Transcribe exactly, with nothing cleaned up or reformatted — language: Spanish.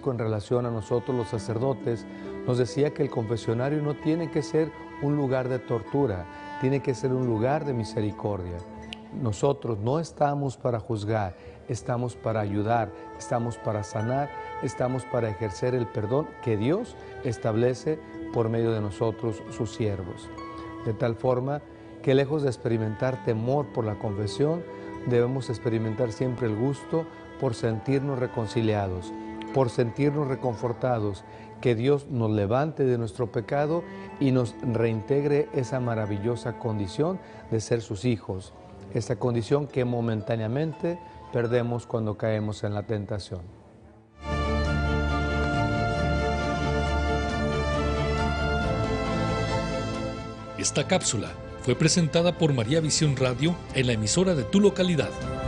Francisco, en relación a nosotros los sacerdotes, nos decía que el confesionario no tiene que ser un lugar de tortura, tiene que ser un lugar de misericordia. Nosotros no estamos para juzgar, estamos para ayudar, estamos para sanar, estamos para ejercer el perdón que Dios establece por medio de nosotros, sus siervos. De tal forma que, lejos de experimentar temor por la confesión, debemos experimentar siempre el gusto por sentirnos reconciliados, por sentirnos reconfortados, que Dios nos levante de nuestro pecado y nos reintegre esa maravillosa condición de ser sus hijos, esa condición que momentáneamente perdemos cuando caemos en la tentación. Esta cápsula fue presentada por María Visión Radio en la emisora de tu localidad.